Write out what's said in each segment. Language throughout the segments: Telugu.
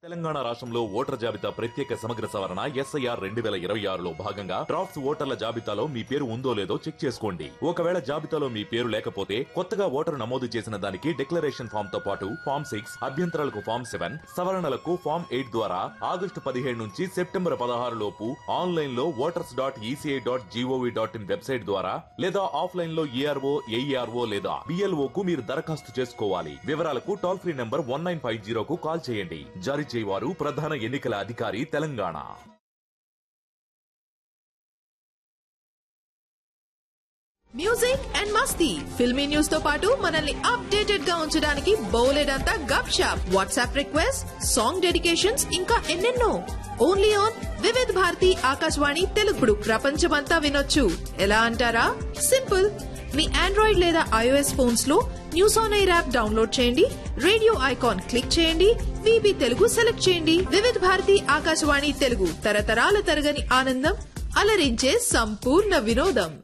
తెలంగాణ రాష్ట్రంలో ఓటర్ జాబితా ప్రత్యేక సమగ్ర సవరణ ఎస్ఐఆర్ 2026లో భాగంగా డ్రాఫ్ట్స్ ఓటర్ల జాబితాలో మీ పేరు ఉందో లేదో చెక్ చేసుకోండి. ఒకవేళ జాబితాలో మీ పేరు లేకపోతే కొత్తగా ఓటరు నమోదు చేసిన దానికి డిక్లరేషన్ ఫామ్ తో పాటు ఫామ్ 6, అభ్యంతరాలకు ఫామ్ 7, సవరణలకు ఫామ్ 8 ద్వారా ఆగస్టు 17 నుంచి సెప్టెంబర్ 16 లోపు ఆన్లైన్ లో voters.eci.gov.in వెబ్సైట్ ద్వారా లేదా ఆఫ్లైన్ లో ఏఆర్ఓ, ఏఈఆర్ఓ లేదా బిఎల్ఓ కు మీరు దరఖాస్తు చేసుకోవాలి. వివరాలకు టోల్ ఫ్రీ నంబర్ 1950 కు కాల్ చేయండి. జారీ చేయవారు ప్రధాన ఎన్నికల అధికారి Telangana. Music and Masti filmy news తో పాటు మనల్ని అప్డేటెడ్ గా ఉంచడానికి బోలెడంతా గప్ shop, WhatsApp request, song dedications ఇంకా ఎన్నెన్నో. ఓన్లీ ఆన్ వివిధ్ భారతి ఆకాశవాణి తెలుగుడు ప్రపంచమంతా వినొచ్చు. ఎలా అంటారా? సింపుల్. మీ ఆండ్రాయిడ్ లేదా ఐఓఎస్ ఫోన్స్ లో news on air app download చేయండి, రేడియో ఐకాన్ క్లిక్ చేయండి, విబి తెలుగు సెలెక్ట్ చేయండి. వివిధ భారతి ఆకాశవాణి తెలుగు తరతరాల తరగని ఆనందం, అలరించే సంపూర్ణ వినోదం.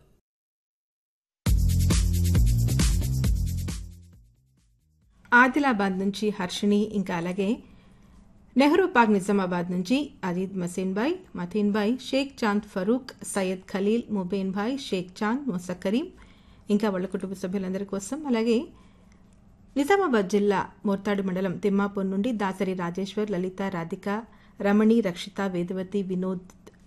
ఆదిలాబాద్ నుంచి హర్షిణి, ఇంకా అలాగే నెహ్రూ పార్క్ నిజామాబాద్ నుంచి అజీద్ మసీన్ భాయ్, మతీన్ భాయ్, షేక్ చాంద్ ఫరూక్, సయ్యద్ ఖలీల్, ముబేన్ భాయ్, షేక్ చాంద్, ముసా కరీం, ఇంకా వాళ్ళ కుటుంబ సభ్యులందరి కోసం. అలాగే నిజామాబాద్ జిల్లా మోర్తాడు మండలం తిమ్మాపూర్ నుండి దాసరి రాజేశ్వర్, లలిత, రాధిక, రమణి, రక్షిత, వేదవతి, వినోద్,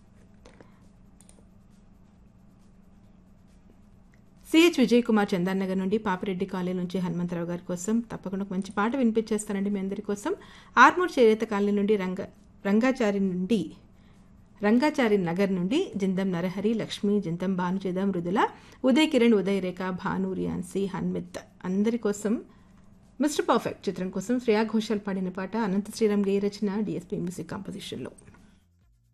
సిహెచ్ విజయ్ కుమార్ చందానగర్ నుండి, పాపిరెడ్డి కాలనీ నుంచి హనుమంతరావు గారి కోసం తప్పకుండా ఒక మంచి పాట వినిపించేస్తానండి మీ అందరి కోసం. ఆర్మూర్ చేనేత కాలనీ నుండి రంగాచారి నగర్ నుండి జిందం నరహరి, లక్ష్మి, జింతం భానుచేద, మృదుల, ఉదయ్ కిరణ్, ఉదయ్ రేఖ, భాను, రియాన్సీ, హన్మిత్ అందరి కోసం మిస్టర్ పర్ఫెక్ట్ చిత్రం కోసం శ్రేయా ఘోషాల్ పాడిన పాట అనంత శ్రీరామ్ గే రచన, డిఎస్పీ మ్యూజిక్ కాంపోజిషన్లో.